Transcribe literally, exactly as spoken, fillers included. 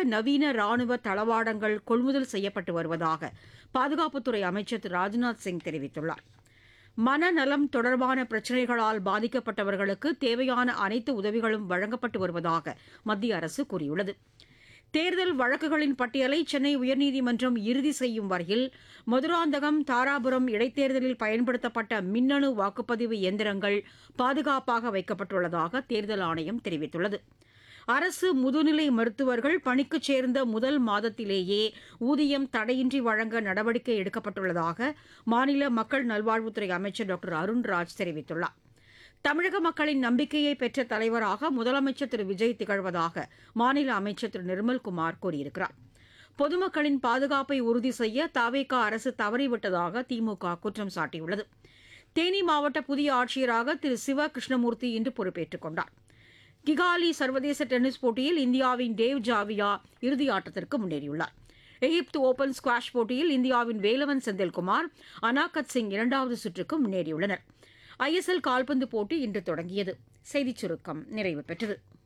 நவீன ராணுவ தளவாடங்கள் கொள்முதல் செய்யப்பட்டு வருவதாக பாதுகாப்புத்துறை அமைச்சர் திரு ராஜ்நாத் சிங் தெரிவித்துள்ளார். மனநலம் தொடர்பான பிரச்சினைகளால் பாதிக்கப்பட்டவர்களுக்கு தேவையான அனைத்து உதவிகளும் வழங்கப்பட்டு வருவதாக மத்திய அரசு கூறியுள்ளது. தேர்தல் வழக்குகளின் பட்டியலை சென்னை உயர்நீதிமன்றம் இறுதி செய்யும் வரையில் மதுராந்தகம், தாராபுரம் இடைத்தேர்தலில் பயன்படுத்தப்பட்ட மின்னணு வாக்குப்பதிவு இயந்திரங்கள் பாதுகாப்பாக வைக்கப்பட்டுள்ளதாக தேர்தல் ஆணையம் தெரிவித்துள்ளது. அரசு முதுநிலை மருத்துவர்கள் பணிக்கு சேர்ந்த முதல் மாதத்திலேயே ஊதியம் தடையின்றி வழங்க நடவடிக்கை எடுக்கப்பட்டுள்ளதாக மாநில மக்கள் நல்வாழ்வுத்துறை அமைச்சர் டாக்டர் அருண்ராஜ் தெரிவித்துள்ளார். தமிழக மக்களின் நம்பிக்கையை பெற்ற தலைவராக முதலமைச்சர் திரு விஜய் திகழ்வதாக மாநில அமைச்சர் திரு நிர்மல்குமார் கூறியிருக்கிறார். பொதுமக்களின் பாதுகாப்பை உறுதி செய்ய தவேகா அரசு தவறிவிட்டதாக திமுக குற்றம் சாட்டியுள்ளது. தேனி மாவட்ட புதிய ஆட்சியராக திரு சிவ கிருஷ்ணமூர்த்தி இன்று பொறுப்பேற்றுக் கொண்டார். கிகாலி சர்வதேச டென்னிஸ் போட்டியில் இந்தியாவின் டேவ் ஜாவியா இறுதி ஆட்டத்திற்கு முன்னேறியுள்ளார். எகிப்து ஓபன் ஸ்குவாஷ் போட்டியில் இந்தியாவின் வேலவன் செந்தில்குமார், அனாகத் சிங் இரண்டாவது சுற்றுக்கு முன்னேறியுள்ளனர். ஐ எஸ் எல் கால்பந்து போட்டி இன்று தொடங்கியது. செய்திச் சுருக்கம் நிறைவு பெற்றது.